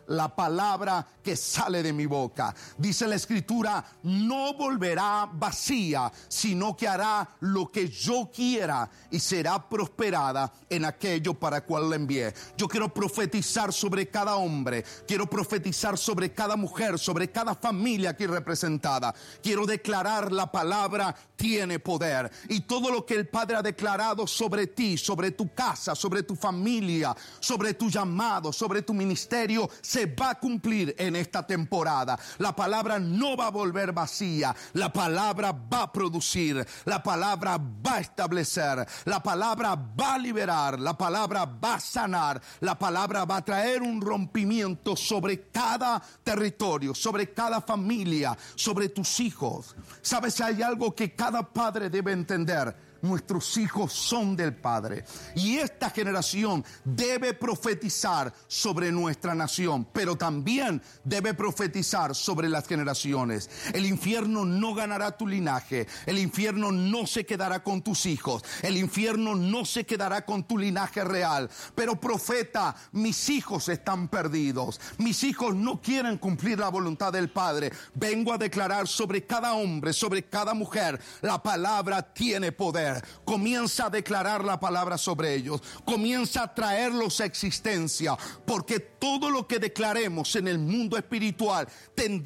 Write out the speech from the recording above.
la palabra que sale de mi boca. Dice la Escritura, no volverá vacía, sino que hará lo que yo quiera y será prosperada en aquello para cual la envié. Yo quiero profetizar sobre cada hombre, quiero profetizar sobre cada mujer, sobre cada familia aquí representada. Quiero declarar la palabra tiene poder, y todo lo que el Padre ha declarado sobre ti, sobre tu casa, sobre tu familia, sobre tu llamado, sobre tu ministerio, se va a cumplir en esta temporada. La palabra no va a volver vacía, la palabra va a producir, la palabra va a establecer, la palabra va a liberar, la palabra va a sanar, la palabra va a traer un rompimiento sobre cada territorio, sobre cada familia, sobre tus hijos. ¿Sabes? Hay algo que cada padre debe entender. Nuestros hijos son del Padre, y esta generación debe profetizar sobre nuestra nación, pero también debe profetizar sobre las generaciones. El infierno no ganará tu linaje, el infierno no se quedará con tus hijos, el infierno no se quedará con tu linaje real. Pero profeta, mis hijos están perdidos, mis hijos no quieren cumplir la voluntad del Padre. Vengo a declarar sobre cada hombre, sobre cada mujer, la palabra tiene poder. Comienza a declarar la palabra sobre ellos, comienza a traerlos a existencia, porque todo lo que declaremos en el mundo espiritual tendrá